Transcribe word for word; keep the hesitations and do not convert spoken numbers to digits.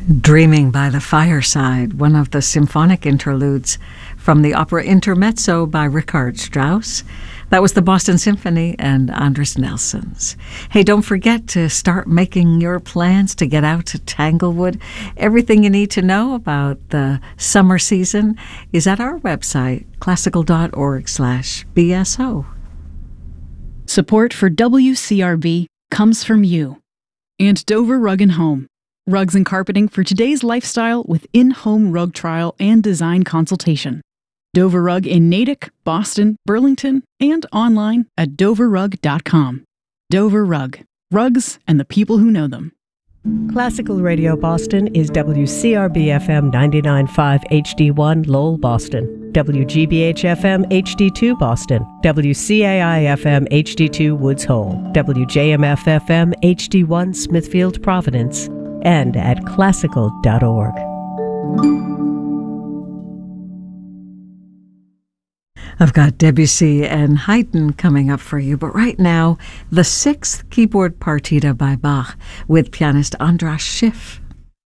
Dreaming by the Fireside, one of the symphonic interludes from the opera Intermezzo by Richard Strauss. That was the Boston Symphony and Andris Nelsons. Hey, don't forget to start making your plans to get out to Tanglewood. Everything you need to know about the summer season is at our website, classical.org slash BSO. Support for W C R B comes from you and Dover Rug and Home. Rugs and carpeting for today's lifestyle with in-home rug trial and design consultation. Dover Rug in Natick, Boston, Burlington, and online at dover rug dot com. Dover Rug. Rugs and the people who know them. Classical Radio Boston is W C R B F M ninety-nine point five H D one Lowell, Boston, W G B H F M H D two Boston, W C A I F M H D two Woods Hole, W J M F F M H D one Smithfield, Providence, and at classical dot org. I've got Debussy and Haydn coming up for you, but right now, the sixth keyboard partita by Bach with pianist Andras Schiff.